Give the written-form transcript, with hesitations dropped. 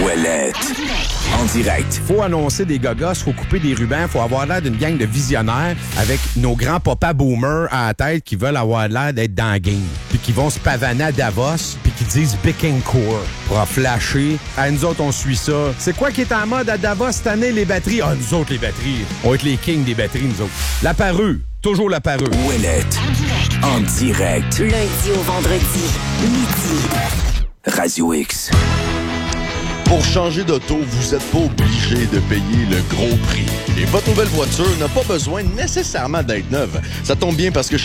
Ouellette. En direct. Faut annoncer des gogos, faut couper des rubans, faut avoir l'air d'une gang de visionnaires avec nos grands papas boomers à la tête qui veulent avoir l'air d'être dans la game. Puis qui vont se pavaner à Davos, puis qui disent Bécancour pour en flasher. Ah, nous autres, on suit ça. C'est quoi qui est en mode à Davos cette année, les batteries? Ah, nous autres, les batteries. On va être les kings des batteries, nous autres. La parure. Toujours la parure. Ouellette. En direct. Lundi au vendredi, midi. Radio X. Pour changer d'auto, vous n'êtes pas obligé de payer le gros prix. Et votre nouvelle voiture n'a pas besoin nécessairement d'être neuve. Ça tombe bien parce que